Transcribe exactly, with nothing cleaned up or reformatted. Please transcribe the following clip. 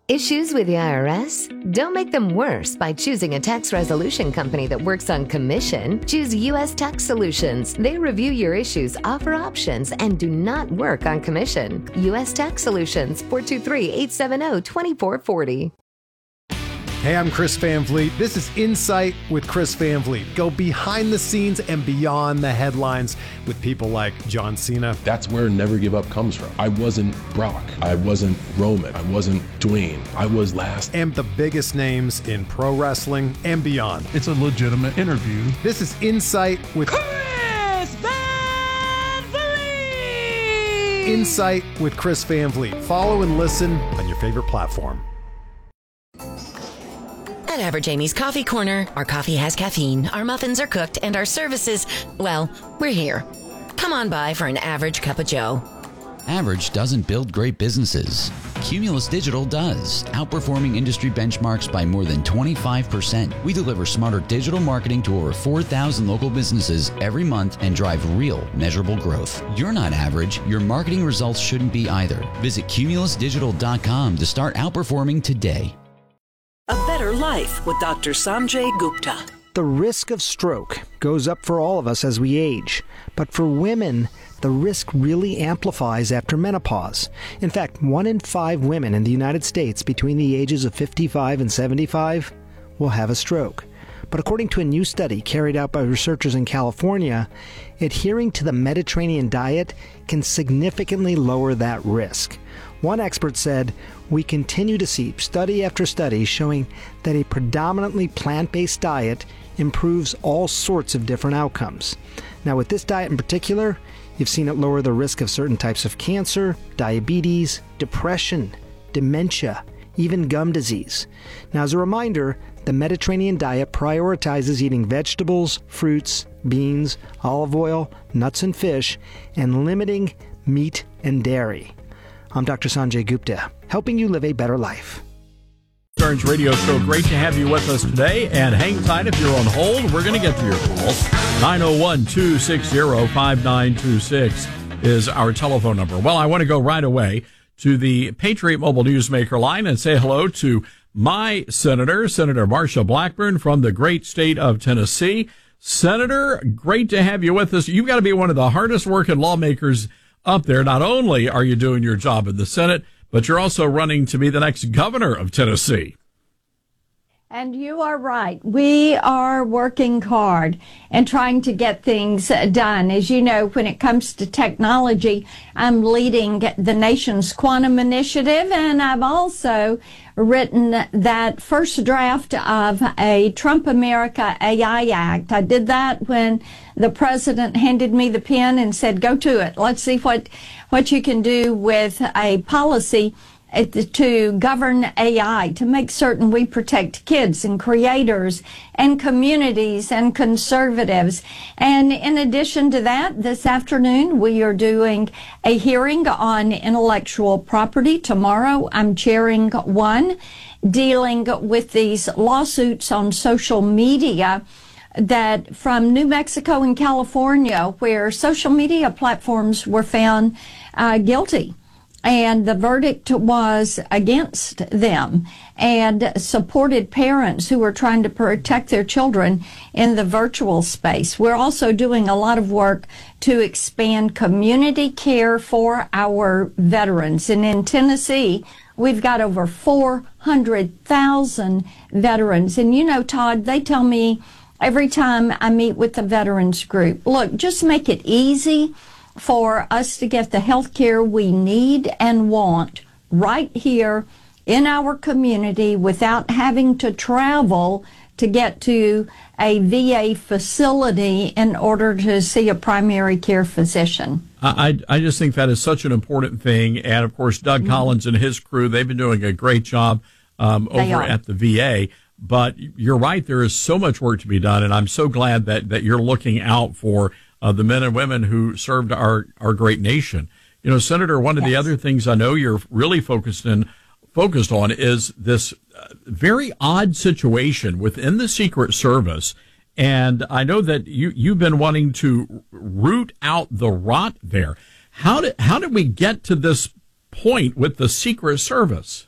Issues with the I R S? Don't make them worse by choosing a tax resolution company that works on commission. Choose U S Tax Solutions. They review your issues, offer options, and do not work on commission. U S Tax Solutions, four two three, eight seven zero, two four four zero. Hey, I'm Chris Van Vliet. This is Insight with Chris Van Vliet. Go behind the scenes and beyond the headlines with people like John Cena. That's where Never Give Up comes from. I wasn't Brock. I wasn't Roman. I wasn't Dwayne. I was last. And the biggest names in pro wrestling and beyond. It's a legitimate interview. This is Insight with Chris Van Vliet. Insight with Chris Van Vliet. Follow and listen on your favorite platform. At Average Amy's Coffee Corner, our coffee has caffeine, our muffins are cooked, and our services, well, we're here. Come on by for an average cup of joe. Average doesn't build great businesses. Cumulus Digital does, outperforming industry benchmarks by more than twenty-five percent. We deliver smarter digital marketing to over four thousand local businesses every month and drive real, measurable growth. You're not average. Your marketing results shouldn't be either. Visit cumulus digital dot com to start outperforming today. A Better Life with Doctor Sanjay Gupta. The risk of stroke goes up for all of us as we age, but for women, the risk really amplifies after menopause. In fact, one in five women in the United States between the ages of fifty-five and seventy-five will have a stroke. But according to a new study carried out by researchers in California, adhering to the Mediterranean diet can significantly lower that risk. One expert said, "We continue to see study after study showing that a predominantly plant-based diet improves all sorts of different outcomes." Now, with this diet in particular, you've seen it lower the risk of certain types of cancer, diabetes, depression, dementia, even gum disease. Now, as a reminder, the Mediterranean diet prioritizes eating vegetables, fruits, beans, olive oil, nuts and fish, and limiting meat and dairy. I'm Doctor Sanjay Gupta, helping you live a better life. Burns Radio Show. Great to have you with us today. And hang tight if you're on hold. We're going to get to your call. nine oh one, two six zero, five nine two six is our telephone number. Well, I want to go right away to the Patriot Mobile Newsmaker line and say hello to my senator, Senator Marsha Blackburn from the great state of Tennessee. Senator, great to have you with us. You've got to be one of the hardest working lawmakers up there. Not only are you doing your job in the Senate, but you're also running to be the next governor of Tennessee. And you are right. We are working hard and trying to get things done. As you know, when it comes to technology, I'm leading the nation's quantum initiative, and I've also written that first draft of a Trump America A I Act. I did that when the president handed me the pen and said, go to it. Let's see what, what you can do with a policy to govern A I, to make certain we protect kids and creators and communities and conservatives. And in addition to that, this afternoon we are doing a hearing on intellectual property. Tomorrow I'm chairing one dealing with these lawsuits on social media that from New Mexico and California, where social media platforms were found uh, guilty. And the verdict was against them, and supported parents who were trying to protect their children in the virtual space. We're also doing a lot of work to expand community care for our veterans. And in Tennessee, we've got over four hundred thousand veterans. And you know, Todd, they tell me every time I meet with the veterans group, look, just make it easy for us to get the health care we need and want right here in our community without having to travel to get to a V A facility in order to see a primary care physician. I, I just think that is such an important thing. And, of course, Doug mm-hmm. Collins and his crew, they've been doing a great job um, over at the V A. But you're right, there is so much work to be done, and I'm so glad that, that you're looking out for Uh, the men and women who served our, our great nation. You know, Senator, one of yes. the other things I know you're really focused in, focused on is this uh, very odd situation within the Secret Service. And I know that you, you've been wanting to root out the rot there. How did, how did we get to this point with the Secret Service?